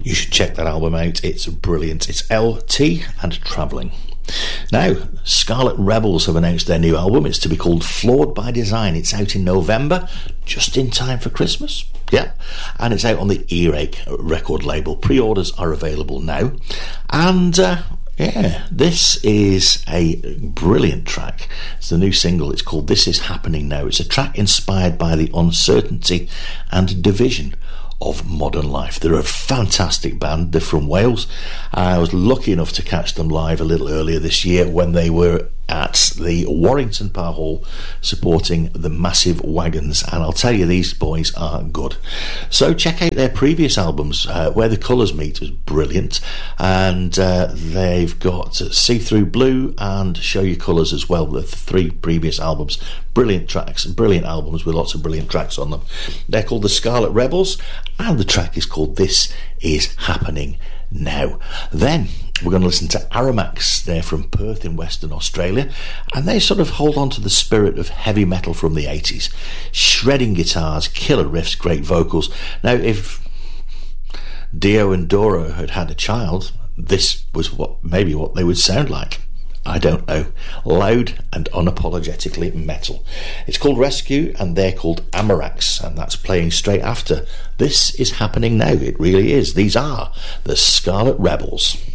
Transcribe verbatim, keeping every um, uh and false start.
You should check that album out. It's brilliant. It's L T and Travelling. Now, Scarlet Rebels have announced their new album. It's to be called Flawed by Design. It's out in November, just in time for Christmas. Yeah, and it's out on the Earache record label. Pre-orders are available now. And uh, yeah, this is a brilliant track. It's the new single. It's called This Is Happening Now. It's a track inspired by the uncertainty and division of modern life. They're a fantastic band. They're from Wales. I was lucky enough to catch them live a little earlier this year when they were at the Warrington Power Hall supporting the Massive Wagons, and I'll tell you, these boys are good. So check out their previous albums. uh, Where the Colours Meet was brilliant, and uh, they've got See Through Blue and Show Your Colours as well, the three previous albums. Brilliant tracks, brilliant albums with lots of brilliant tracks on them. They're called the Scarlet Rebels, and the track is called This Is Happening Now. Then we're going to listen to Aramax. They're from Perth in Western Australia, and they sort of hold on to the spirit of heavy metal from the eighties. Shredding guitars, killer riffs, great vocals. Now, if Dio and Doro had had a child, this was what maybe what they would sound like. I don't know. Loud and unapologetically metal. It's called Rescue, and they're called Amarax, and that's playing straight after This Is Happening Now. It really is. These are the Scarlet Rebels.